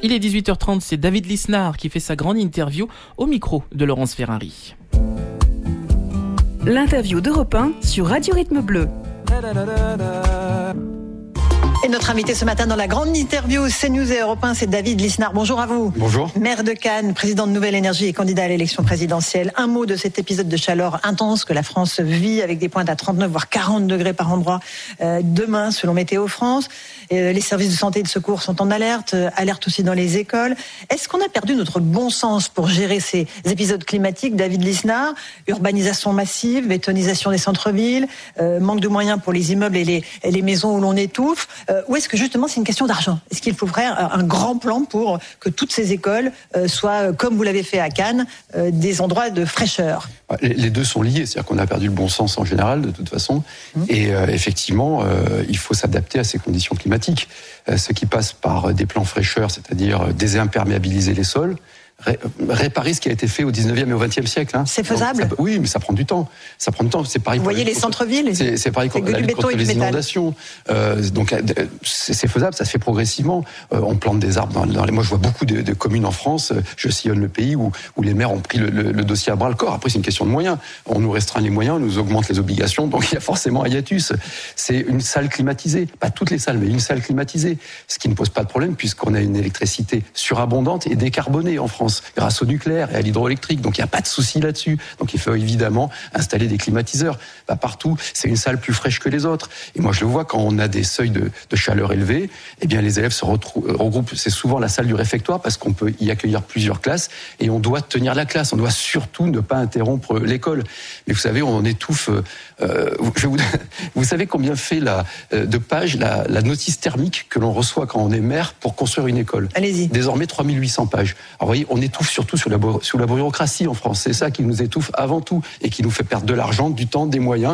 Il est 18h30, c'est David Lisnard qui fait sa grande interview au micro de Laurence Ferrari. L'interview d'Europe 1 sur Radio Rythme Bleu. Et notre invité ce matin dans la grande interview CNews et Europe 1, c'est David Lisnard. Bonjour à vous. Bonjour. Maire de Cannes, président de Nouvelle Énergie et candidat à l'élection présidentielle. Un mot de cet épisode de chaleur intense que la France vit avec des pointes à 39 voire 40 degrés par endroit demain selon Météo France. Les services de santé et de secours sont en alerte, alerte aussi dans les écoles. Est-ce qu'on a perdu notre bon sens pour gérer ces épisodes climatiques, David Lisnard? Urbanisation massive, bétonisation des centres-villes, manque de moyens pour les immeubles et les maisons où l'on étouffe. Ou est-ce que justement c'est une question d'argent? Est-ce qu'il faut faire un grand plan pour que toutes ces écoles soient, comme vous l'avez fait à Cannes, des endroits de fraîcheur? Les deux sont liés, c'est-à-dire qu'on a perdu le bon sens en général de toute façon, et effectivement il faut s'adapter à ces conditions climatiques, ce qui passe par des plans fraîcheur, c'est-à-dire désimperméabiliser les sols, réparer ce qui a été fait au 19e et au 20e siècle. C'est faisable? Oui, mais ça prend du temps. C'est pareil. Vous voyez les centres-villes? C'est pareil contre la lutte contre les inondations. Donc c'est faisable, ça se fait progressivement. On plante des arbres moi je vois beaucoup de communes en France, je sillonne le pays où les maires ont pris le dossier à bras le corps. Après c'est une question de moyens. On nous restreint les moyens, on nous augmente les obligations, donc il y a forcément un hiatus. C'est une salle climatisée, pas toutes les salles, mais une salle climatisée, ce qui ne pose pas de problème puisqu'on a une électricité surabondante et décarbonée en France, grâce au nucléaire et à l'hydroélectrique. Donc il n'y a pas de souci là-dessus. Donc il faut évidemment installer des climatiseurs. Partout, c'est une salle plus fraîche que les autres. Et moi je le vois quand on a des seuils de chaleur élevés, eh bien les élèves se regroupent. C'est souvent la salle du réfectoire parce qu'on peut y accueillir plusieurs classes et on doit tenir la classe. On doit surtout ne pas interrompre l'école. Mais vous savez, on étouffe. Vous savez combien fait de pages la notice thermique que l'on reçoit quand on est maire pour construire une école? Allez-y. Désormais 3800 pages. Alors vous voyez, on étouffe surtout sous la bureaucratie en France. C'est ça qui nous étouffe avant tout et qui nous fait perdre de l'argent, du temps, des moyens.